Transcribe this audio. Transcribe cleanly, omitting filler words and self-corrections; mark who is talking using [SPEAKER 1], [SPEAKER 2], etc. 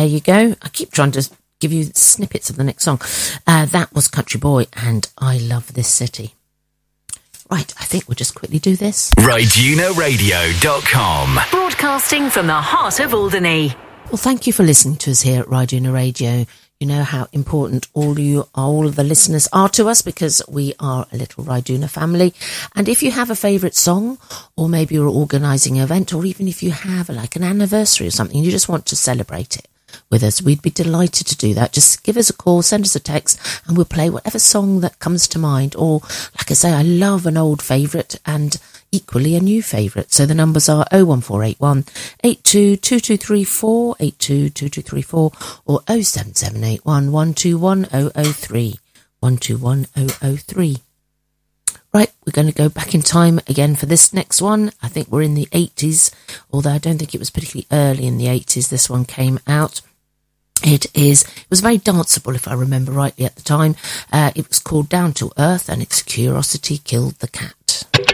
[SPEAKER 1] there you go. I keep trying to give you snippets of the next song. That was Country Boy and I Love This City. Right, I think we'll just quickly do this.
[SPEAKER 2] RideUnoRadio.com.
[SPEAKER 3] Broadcasting from the heart of Alderney.
[SPEAKER 1] Well, thank you for listening to us here at Ride Uno Radio. You know how important all of the listeners are to us because we are a little Ride Uno family. And if you have a favourite song, or maybe you're organising an event, or even if you have like an anniversary or something, you just want to celebrate it with us, we'd be delighted to do that. Just give us a call, send us a text, and we'll play whatever song that comes to mind. Or, like I say, I love an old favourite and equally a new favourite. So the numbers are 01481 822234, 822234, or 07781 121003, 121003. Right, we're going to go back in time again for this next one. I think we're in the 80s, although I don't think it was particularly early in the 80s this one came out. It was very danceable, if I remember rightly at the time. It was called Down to Earth, and it's Curiosity Killed the Cat.